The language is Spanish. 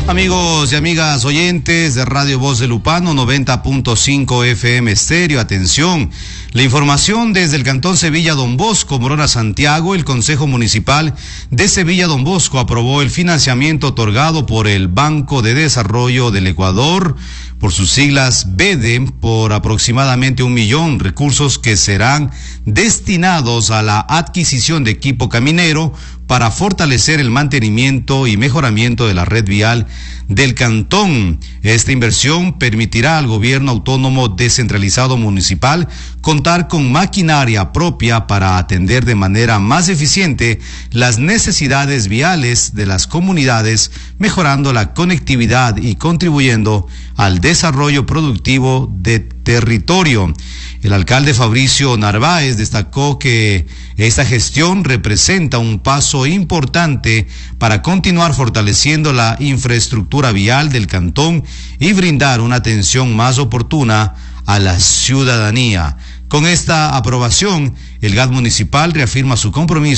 Amigos y amigas oyentes de Radio Voz de Lupano 90.5 FM Estéreo, atención, la información desde el Cantón Sevilla Don Bosco, Morona Santiago. El Consejo Municipal de Sevilla Don Bosco aprobó el financiamiento otorgado por el Banco de Desarrollo del Ecuador, por sus siglas BEDE, por aproximadamente 1 millón, recursos que serán destinados a la adquisición de equipo caminero para fortalecer el mantenimiento y mejoramiento de la red vial del cantón. Esta inversión permitirá al gobierno autónomo descentralizado municipal contar con maquinaria propia para atender de manera más eficiente las necesidades viales de las comunidades, mejorando la conectividad y contribuyendo al desarrollo productivo de territorio. El alcalde Fabricio Narváez destacó que esta gestión representa un paso importante para continuar fortaleciendo la infraestructura vial del cantón y brindar una atención más oportuna a la ciudadanía. Con esta aprobación, el GAD municipal reafirma su compromiso